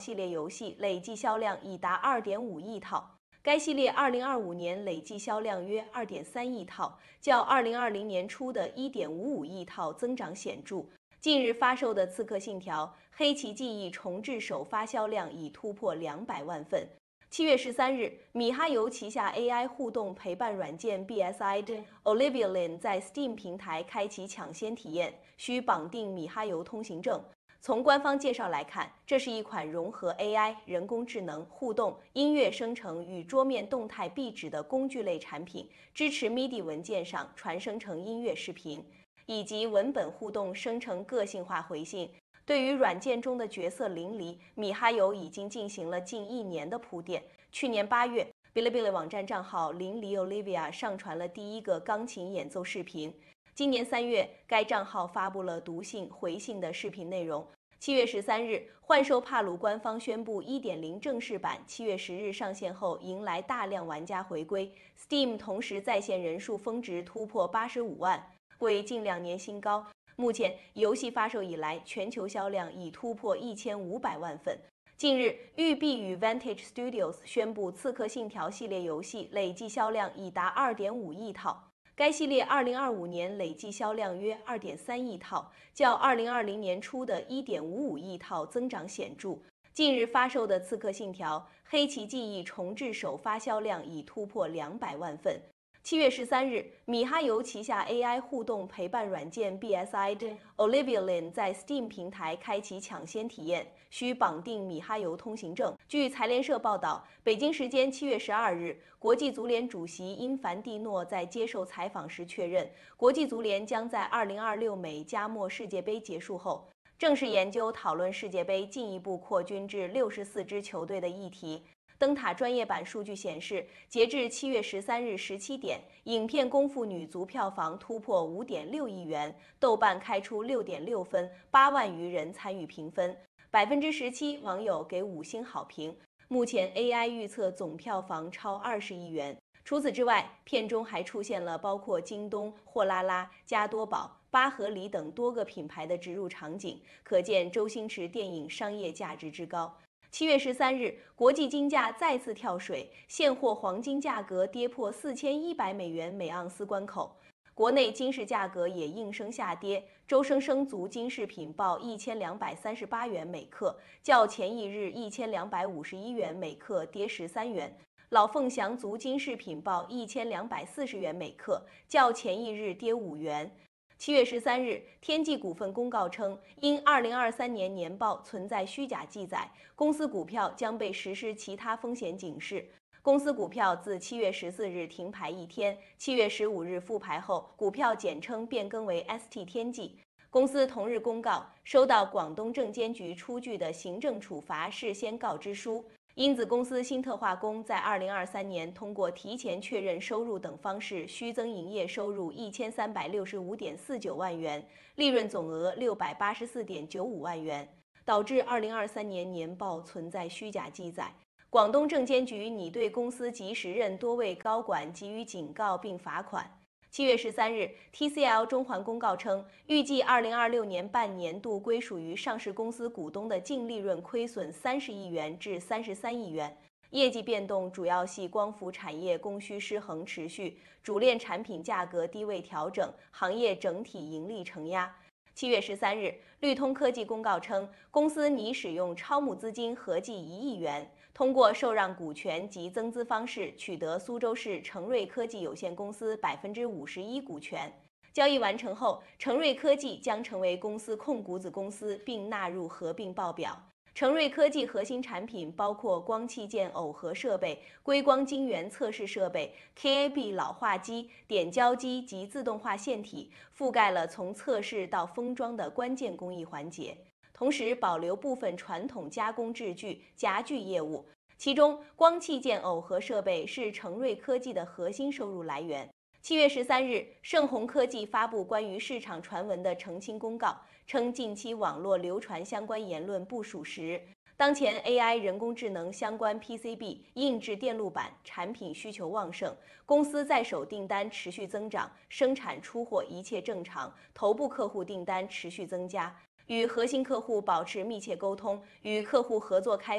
系列游戏累计销量已达2.5亿套。该系列2025年累计销量约2.3亿套，较2020年初的1.55亿套增长显著。近日发售的《刺客信条：黑旗记忆》重置首发销量已突破200万份。7月13日，米哈游旗下 AI 互动陪伴软件 BSI 的 Olivia Lin 在 Steam 平台开启抢先体验，需绑定米哈游通行证。从官方介绍来看，这是一款融合 AI、人工智能、互动、音乐生成与桌面动态壁纸的工具类产品，支持 MIDI 文件上传生成音乐、视频，以及文本互动生成个性化回信。对于软件中的角色淋漓，米哈游已经进行了近1年的铺垫。去年8月，哔哩哔哩网站账号淋漓 Olivia 上传了第一个钢琴演奏视频。今年3月，该账号发布了读信、回信的视频内容。7月13日，幻兽帕鲁官方宣布 1.0 正式版7月10日上线后，迎来大量玩家回归。Steam 同时在线人数峰值突破85万，为近2年新高。目前，游戏发售以来，全球销量已突破1500万份。近日，育碧与 Vantage Studios 宣布《刺客信条》系列游戏累计销量已达2.5亿套。该系列2025年累计销量约2.3亿套，较2020年初的1.55亿套增长显著。近日发售的《刺客信条：黑旗记忆》重置首发销量已突破200万份。7月13日，米哈游旗下 AI 互动陪伴软件 BSI 的 Olivia Lin 在 Steam 平台开启抢先体验，需绑定米哈游通行证。据财联社报道，北京时间7月12日，国际足联主席因凡蒂诺在接受采访时确认，国际足联将在2026美加墨世界杯结束后，正式研究讨论世界杯进一步扩军至64支球队的议题。灯塔专业版数据显示，截至7月13日17点，影片《功夫》女足票房突破5.6亿元，豆瓣开出6.6分，8万余人参与评分，17%网友给5星好评。目前 AI 预测总票房超20亿元。除此之外，片中还出现了包括京东、货拉拉、加多宝、巴合里等多个品牌的植入场景，可见周星驰电影商业价值之高。7月13日，国际金价再次跳水，现货黄金价格跌破4100美元每盎司关口。国内金饰价格也应声下跌，周生生族金饰品报1238元每克，较前一日1251元每克跌13元。老凤祥族金饰品报1240元每克，较前一日跌5元。7月13日，天际股份公告称，因2023年年报存在虚假记载，公司股票将被实施其他风险警示。公司股票自7月14日停牌1天，7月15日复牌后，股票简称变更为 ST 天际。公司同日公告，收到广东证监局出具的行政处罚事先告知书。因子公司新特化工在2023年通过提前确认收入等方式虚增营业收入1365.49万元，利润总额684.95万元，导致2023年年报存在虚假记载。广东证监局拟对公司及时任多位高管给予警告并罚款。7月13日 ，TCL 中环公告称，预计2026年半年度归属于上市公司股东的净利润亏损30亿元至33亿元。业绩变动主要系光伏产业供需失衡持续，主链产品价格低位调整，行业整体盈利承压。7月13日，绿通科技公告称，公司拟使用超募资金合计1亿元，通过受让股权及增资方式取得苏州市成瑞科技有限公司51%股权。交易完成后，成瑞科技将成为公司控股子公司，并纳入合并报表。成瑞科技核心产品包括光器件耦合设备、硅光晶圆测试设备、KAB 老化机、点胶机及自动化线体，覆盖了从测试到封装的关键工艺环节。同时保留部分传统加工制具、夹具业务，其中光器件耦合设备是成瑞科技的核心收入来源。7月13日，盛虹科技发布关于市场传闻的澄清公告，称近期网络流传相关言论不属实。当前 AI 人工智能相关 PCB 硬质电路板产品需求旺盛，公司在手订单持续增长，生产出货一切正常，头部客户订单持续增加，与核心客户保持密切沟通，与客户合作开